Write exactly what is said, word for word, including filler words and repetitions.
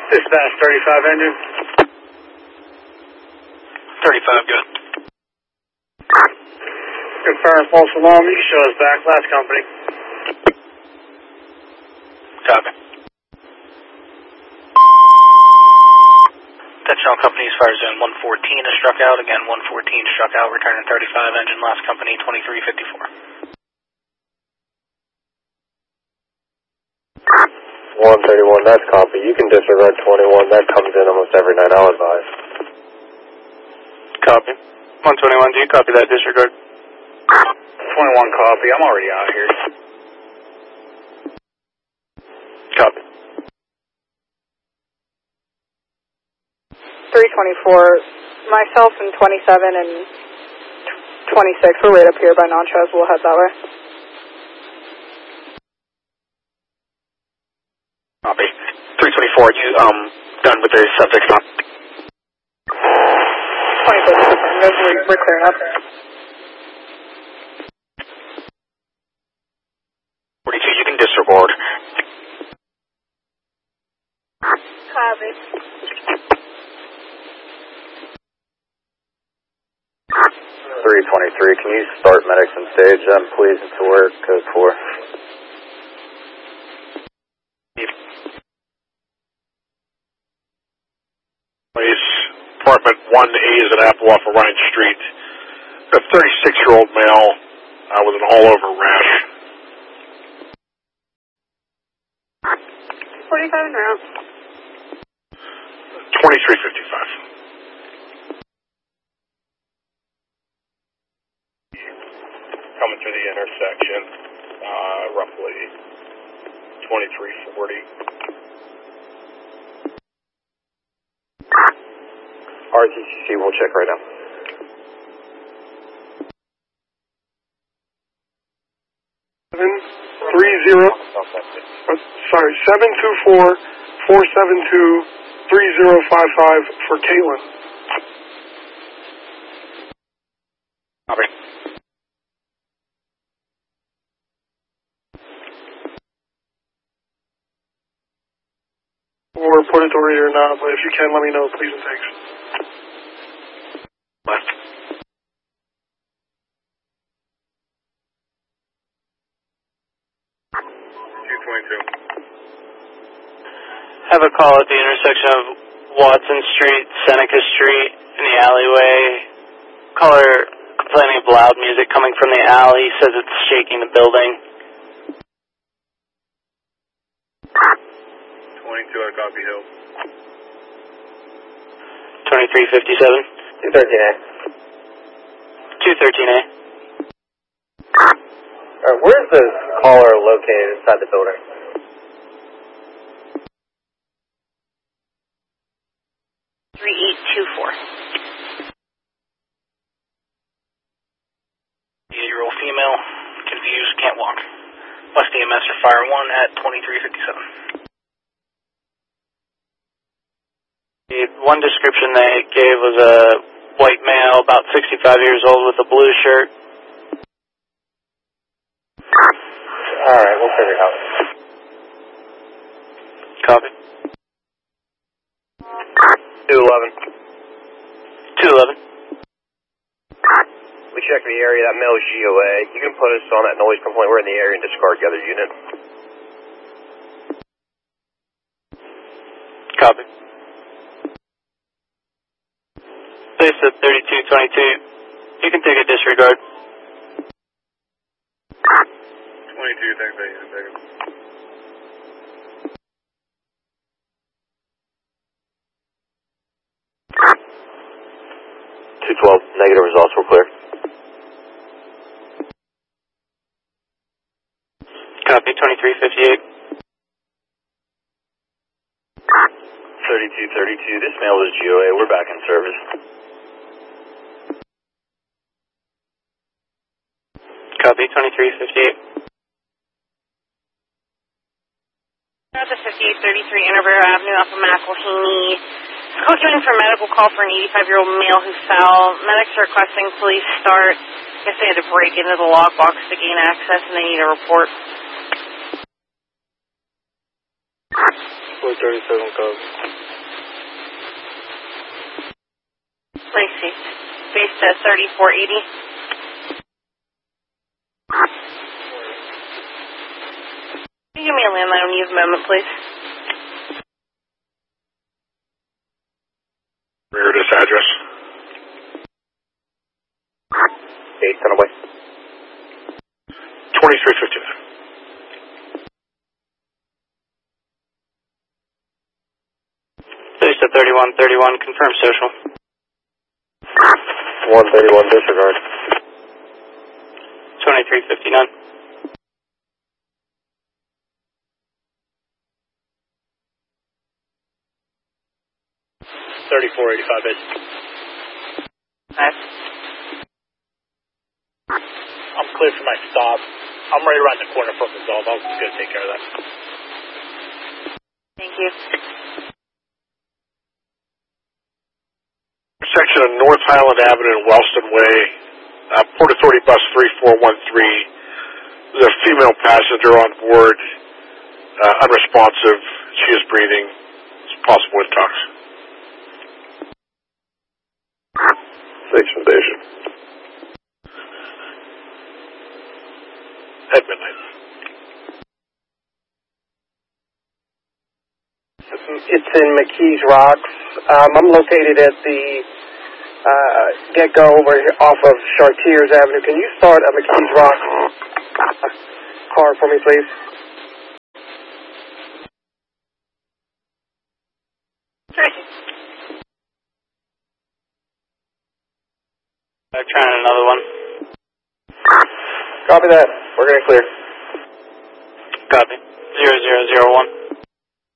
Dispatch thirty-five engine. thirty-five, good. Confirm false alarm. You can show us back. Last company. Copy. Attention all companies, fire zone one fourteen is struck out. Again, one fourteen struck out, returning thirty-five engine, last company twenty-three fifty-four. one thirty-one, that's copy. You can disregard twenty-one. That comes in almost every night. I'll advise. Copy. one twenty-one, do you copy that disregard? twenty-one copy. I'm already out here. Copy. three twenty-four, myself and twenty-seven and twenty-six, we're right up here by Nontrez. We'll head that way. Copy. three twenty-four, you um done with the subject stop? twenty-six, we're, we're clearing up. forty-two, you can disregard. Copy. three twenty-three, can you start medics and stage them, please, to work, code four? Place, apartment one A is at Apple off of Ryan Street. A thirty-six-year-old male uh, with an all-over rash. forty-five and round. twenty-three fifty-five. Coming through the intersection, uh, roughly twenty-three forty. R T C C, we'll check right now. Seven three zero. Uh, sorry, seven two four four seven two three zero five five for Caitlin. Copy. Or put it to read or not, but if you can, let me know, please and thanks. Left. two twenty-two. Have a call at the intersection of Watson Street, Seneca Street, in the alleyway. Caller complaining of loud music coming from the alley, says it's shaking the building. twenty-two at Copy Hill. twenty-three fifty-seven. two thirteen A. two thirteen A. Alright, where's the caller located inside the building? three eight two four. eight-year-old female, confused, can't walk. West E M S or Fire one at twenty-three fifty-seven. The one description they gave was a white male, about sixty-five years old, with a blue shirt. Alright, we'll figure it out. Copy. two eleven. two eleven. We checked the area, that male is G O A. You can put us on that noise complaint. We're in the area and discard the other unit. Copy. Place at thirty-two twenty-two. You can take a disregard. twenty-two, thanks, thanks, thanks. two twelve, negative results, we're clear. Copy, twenty-three fifty-eight. thirty-two thirty-two, this male is G O A. We're back in service. Copy, twenty-three fifty-eight. That's a fifty-eight thirty-three Intervera Avenue off of McElhaney. Call given for medical call for an eighty-five-year-old male who fell. Medics are requesting police start. I guess they had to break into the lockbox to gain access and they need a report. four thirty-seven code. Lacey, base to thirty-four eighty. Can you give me a landline when you have a moment, please? Rear this address. eight, ten away. twenty-three fifty-nine. Base to thirty-one thirty-one, confirm social. one thirty-one, disregard. twenty-three fifty-nine. thirty-four eighty-five, base. Nice. I'm clear for my stop. I'm right around the corner from Resolve. I'll just go take care of that. Thank you. Section of North Highland Avenue and Wellston Way, uh, Port Authority bus three four one three. There's a female passenger on board, uh, unresponsive. She is breathing. It's possible intox. Station station. At midnight. It's in McKees Rocks. Um, I'm located at the uh, get-go over here off of Chartiers Avenue. Can you start a McKees Rocks car for me, please? I'm trying another one. Copy that. We're going to clear. Copy. Zero zero zero one.